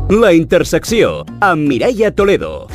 La Intersecció, amb Mireia Toledo.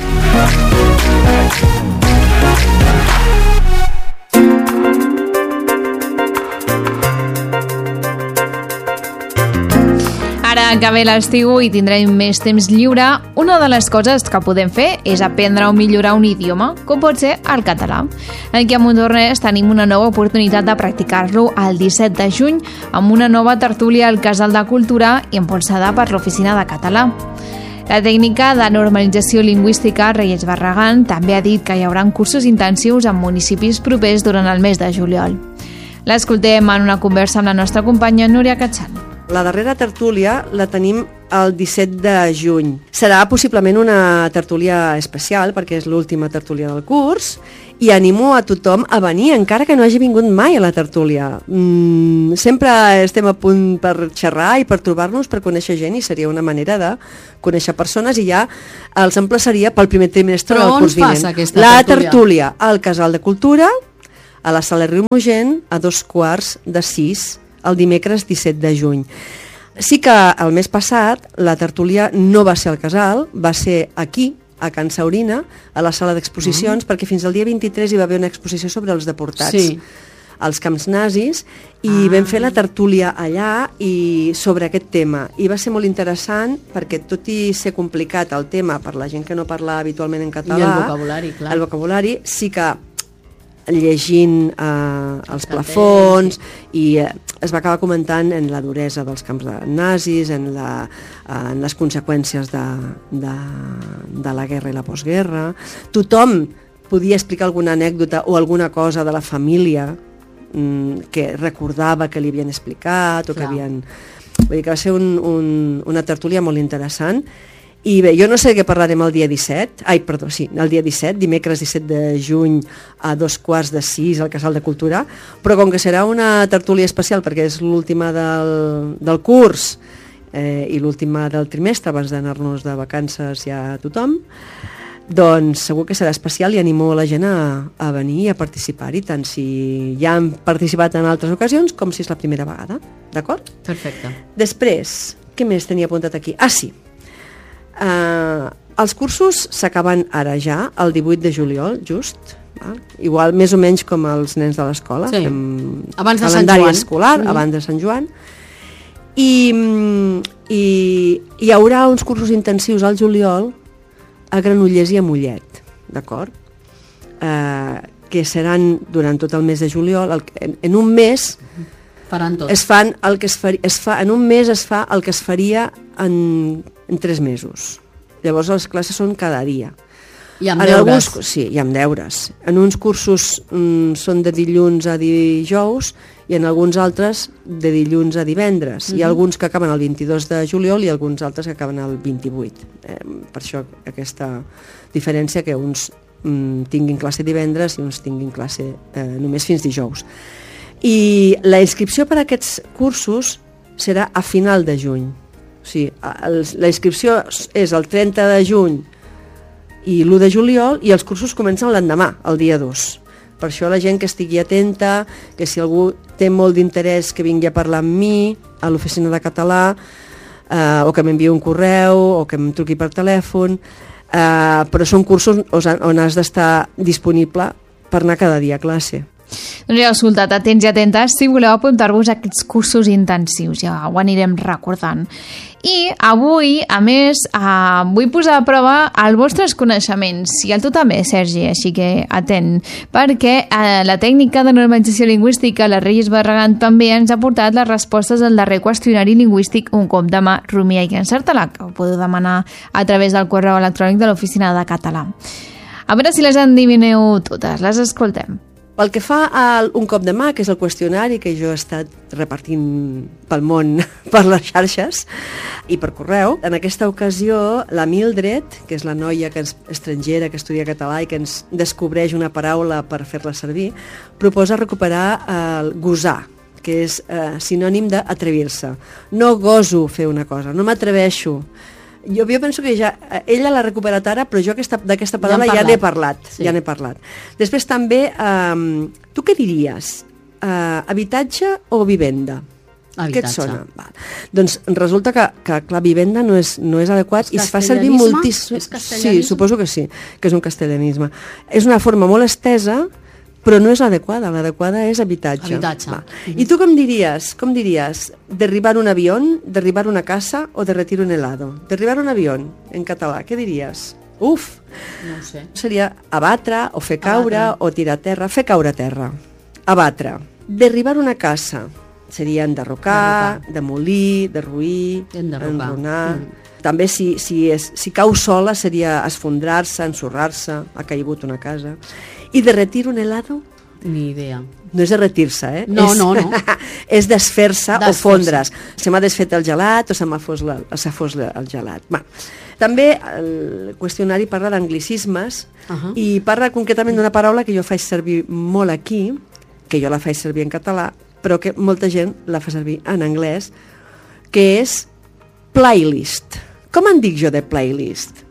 Ara que ve l'estiu i tindrem més temps lliure, una de les coses que podem fer és aprendre o millorar un idioma, com pot ser el català. Aquí a Montornès tenim una nova oportunitat de practicar-lo el 17 de juny amb una nova tertúlia al Casal de Cultura impulsada per l'Oficina de Català. La tècnica de normalització lingüística Reyes Barragán també ha dit que hi haurà cursos intensius en municipis propers durant el mes de juliol. L'escoltem en una conversa amb la nostra companya Núria Catxan. La darrera tertúlia la tenim el 17 de juny. Serà possiblement una tertúlia especial perquè és l'última tertúlia del curs i animo a tothom a venir, encara que no hagi vingut mai a la tertúlia. Sempre estem a punt per xerrar i per trobar-nos, per conèixer gent, i seria una manera de conèixer persones, i ja els emplaçaria pel primer trimestre del curs vinent. Però on passa aquesta tertúlia? La tertúlia al Casal de Cultura, a la Sala Riu Mogent, a 5:45, el dimecres 17 de juny. Sí que el mes passat la tertúlia no va ser al Casal, va ser aquí, a Can Saurina, a la sala d'exposicions, perquè fins al dia 23 hi va haver una exposició sobre els deportats als camps nazis, i vam fer la tertúlia allà i sobre aquest tema. I va ser molt interessant perquè, tot i ser complicat el tema per la gent que no parla habitualment en català, i el vocabulari, clar. El vocabulari sí que llegint els plafons i es va acabar comentant en la duresa dels camps nazis, en les conseqüències de la guerra i la postguerra. Tothom podia explicar alguna anècdota o alguna cosa de la família que recordava que li havien explicat o que havien... Vull dir que va ser una tertúlia molt interessant. I bé, jo no sé què parlarem el dia 17, el dia 17, dimecres 17 de juny a 5:45 al Casal de Cultura, però com que serà una tertúlia especial perquè és l'última del curs i l'última del trimestre abans d'anar-nos de vacances ja a tothom, doncs segur que serà especial i animo la gent a venir i a participar-hi, tant si ja han participat en altres ocasions com si és la primera vegada, d'acord? Perfecte. Després, què més tenia apuntat aquí? Sí. Els cursos s'acaben ara ja, el 18 de juliol, just, igual més o menys com els nens de l'escola, abans de Sant Joan, escolar, abans de Sant Joan, i hi haurà uns cursos intensius al juliol a Granollers i a Mollet, d'acord? Que seran durant tot el mes de juliol. En un mes faran tot. En un mes es fa el que es faria en 3 mesos. Llavors les classes són cada dia. I amb deures. Sí, i amb deures. En uns cursos són de dilluns a dijous i en alguns altres de dilluns a divendres. Hi ha alguns que acaben el 22 de juliol i alguns altres que acaben el 28. Per això aquesta diferència, que uns tinguin classe divendres i uns tinguin classe només fins dijous. I la inscripció per a aquests cursos serà a final de juny. O sigui, la inscripció és el 30 de juny i l'1 de juliol i els cursos comencen l'endemà, el dia 2. Per això la gent que estigui atenta, que si algú té molt d'interès que vingui a parlar amb mi a l'Oficina de Català, o que m'enviï un correu o que em truqui per telèfon, però són cursos on has d'estar disponible per anar cada dia a classe. Doncs ja heu escoltat, atents i atentes, si voleu apuntar-vos a aquests cursos intensius, ja ho anirem recordant. I avui, a més, vull posar a prova els vostres coneixements, i el tu també, Sergi, així que atent, perquè la tècnica de normalització lingüística, la Reyes Barragán, també ens ha portat les respostes al darrer qüestionari lingüístic Un cop de mà, rumia i encerta-la, que ho podeu demanar a través del correu electrònic de l'Oficina de Català. A veure si les endivineu totes, les escoltem. Pel que fa a Un cop de mà, que és el qüestionari que jo he estat repartint pel món, per les xarxes i per correu, en aquesta ocasió la Mildred, que és la noia estrangera que estudia català i que ens descobreix una paraula per fer-la servir, proposa recuperar el gosar, que és sinònim d'atrevir-se. No goso fer una cosa, no m'atreveixo. Jo penso que ja ella l'ha recuperat ara, però jo d'aquesta paraula ja n'he parlat. Després també, tu què diries? Habitatge o vivenda? Què et sona? Val. Doncs resulta que clar, vivenda no és adequat i es fa servir moltíssim. És castellanisme? Sí, suposo que sí, que és un castellanisme. És una forma molt estesa, però no és l'adequada. L'adequada és habitatge. I tu com diries? Derribar un avió, derribar una casa o derretir un helado? Derribar un avió, en català, què diries? Uf! No ho sé. Seria abatre o fer caure o tirar a terra. Fer caure a terra. Abatre. Derribar una casa. Seria enderrocar, demolir, derruir, enrunar. També si cau sola seria esfondrar-se, ensorrar-se, ha caigut una casa. I derretir un helado? Ni idea. No és derretir-se, eh? No. És desfer-se o fondre's. Se m'ha desfet el gelat o se m'ha fos el gelat. Va. També el qüestionari parla d'anglicismes i parla concretament d'una paraula que jo faig servir molt aquí, que jo la faig servir en català, però que molta gent la fa servir en anglès, que és playlist. Com en dic jo de playlist?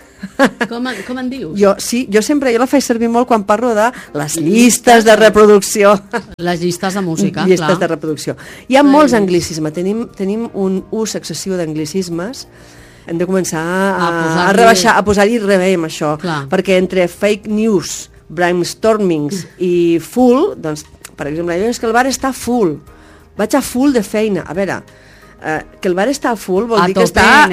Com en dius? Jo la faig servir molt quan parlo de les llistes de reproducció. Les llistes de música, llistes de reproducció. Hi ha molts anglicismes, tenim un ús excessiu d'anglicismes. Hem de començar a rebaixar, a posar-hi reveiem això, perquè entre fake news, brainstormings i full, doncs, per exemple, és que el bar està full, vaig a full de feina. A veure, que el bar està full vol dir que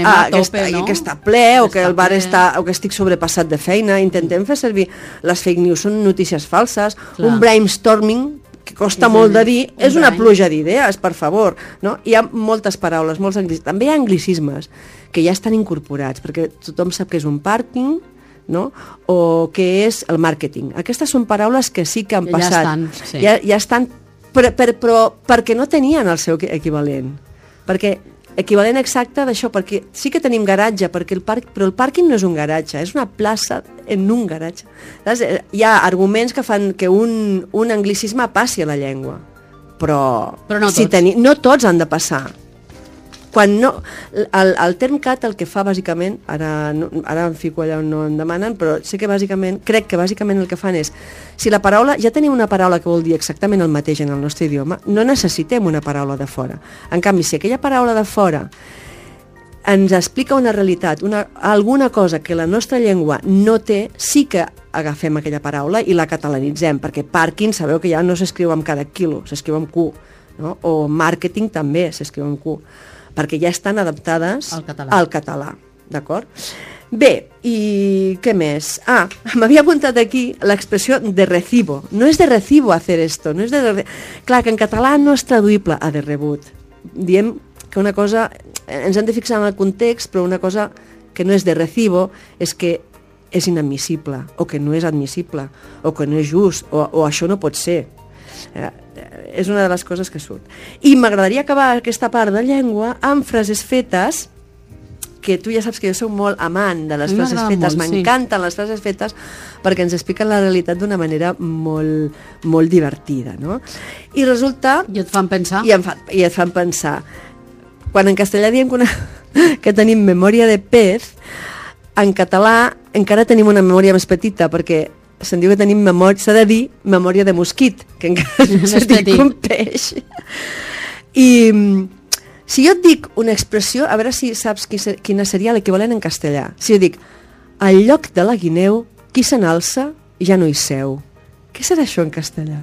està ple o que el bar està, o que estic sobrepassat de feina. Intentem fer servir les fake news, són notícies falses. Un brainstorming que costa molt de dir, és una pluja d'idees, per favor, no? Hi ha moltes paraules, molts anglicismes. També hi ha anglicismes que ja estan incorporats, perquè tothom sap que és un pàrquing, no? O que és el màrqueting. Aquestes són paraules que sí que han passat. Ja estan, però perquè no tenien el seu equivalent. Perquè equivalent exacte d'això, perquè sí que tenim garatge, però el pàrquing no és un garatge, és una plaça en un garatge. Saps? Hi ha arguments que fan que un anglicisme passi a la llengua, però no tots. No tots han de passar. Quan no, el TermCat el que fa bàsicament, ara em fico allà on no em demanen, però sé que crec que bàsicament el que fan és, si la paraula, ja tenim una paraula que vol dir exactament el mateix en el nostre idioma, no necessitem una paraula de fora. En canvi, si aquella paraula de fora ens explica una realitat, alguna cosa que la nostra llengua no té, sí que agafem aquella paraula i la catalanitzem, perquè pàrquing, sabeu que ja no s'escriu amb cada quilo, s'escriu amb Q, no? O màrqueting també s'escriu amb Q, perquè ja estan adaptades al català, d'acord? Bé, i què més? M'havia apuntat aquí l'expressió de recibo. No és de recibo hacer esto, no és de... Clar, que en català no és traduïble a de rebut. Diem que una cosa... Ens hem de fixar en el context, però una cosa que no és de recibo és que és inadmissible, o que no és admissible, o que no és just, o això no pot ser. És una de les coses que surt. I m'agradaria acabar aquesta part de llengua amb frases fetes, que tu ja saps que jo soc molt amant de les frases fetes, m'encanten les frases fetes perquè ens expliquen la realitat d'una manera molt, molt divertida, no? I resulta... I et fan pensar. I et fan pensar. Quan en castellà diem que tenim memòria de pez, en català encara tenim una memòria més petita, perquè se'n diu que tenim memòria, s'ha de dir memòria de mosquit, que encara s'ha dit un peix. I si jo et dic una expressió, a veure si saps quina seria l'equivalent en castellà. Si jo dic, al lloc de la guineu, qui se n'alça ja no hi seu. Què serà això en castellà?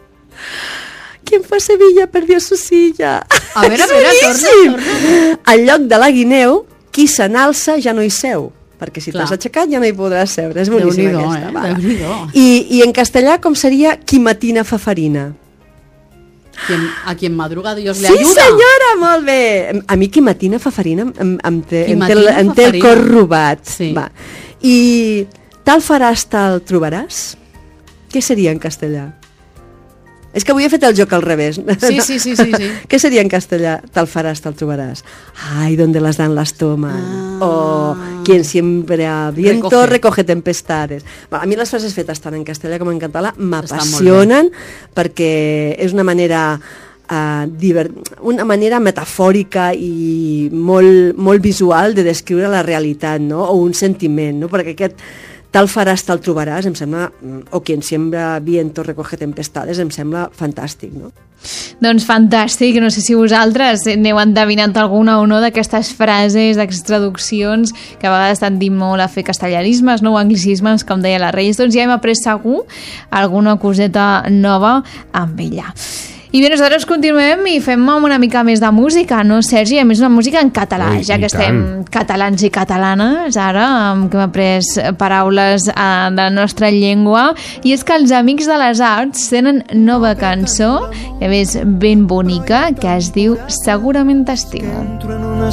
¿Quién fue a Sevilla perdió su silla? A veure, torna. Al lloc de la guineu, qui se n'alça ja no hi seu. Perquè si t'has aixecat ja no hi podràs seure. És boníssima aquesta. I en castellà com seria qui matina fa farina? A quien madruga Dios le ayuda. Sí senyora, molt bé. A mi qui matina fa farina em té el cor robat. I tal faràs, tal trobaràs? Què seria en castellà? És que avui he fet el joc al revés. Sí. Què seria en castellà? Tal faràs, tal trobaràs. Ai, donde las dan las toman. O quien siempre a viento recoge tempestades. A mi les frases fetes tant en castellà com en català m'apassionen perquè és una manera metafòrica i molt, molt visual de descriure la realitat, no? O un sentiment, no? Perquè aquest tal faràs, tal trobaràs, em sembla, o quien siembra viento recoge tempestades, em sembla fantàstic, no? Doncs fantàstic, no sé si vosaltres n'heu endevinat alguna o no d'aquestes frases, d'aquestes traduccions que a vegades tendim molt a fer castellanismes, no, o anglicismes, com deia la Reis, doncs ja hem après segur alguna coseta nova amb ella. I bé, nosaltres continuem i fem una mica més de música, no, Sergi? A més, una música en català, ja que estem catalans i catalanes, ara, que hem après paraules de la nostra llengua, i és que els Amics de les Arts tenen nova cançó, i a més ben bonica, que es diu Segurament t'estimo.